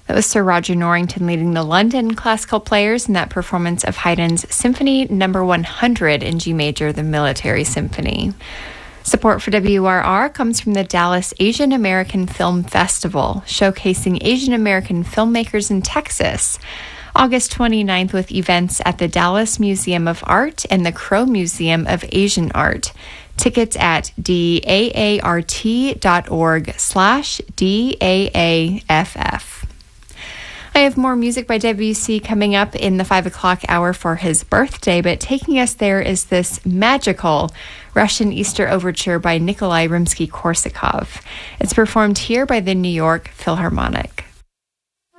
That was Sir Roger Norrington leading the London classical players in that performance of Haydn's Symphony No. 100 in G major, the Military Symphony. Support for WRR comes from the Dallas Asian American Film Festival, showcasing Asian American filmmakers in Texas. August 29th with events at the Dallas Museum of Art and the Crow Museum of Asian Art. Tickets at daart.org/DAAFF. I have more music by Debussy coming up in the 5 o'clock hour for his birthday, but taking us there is this magical Russian Easter Overture by Nikolai Rimsky-Korsakov. It's performed here by the New York Philharmonic.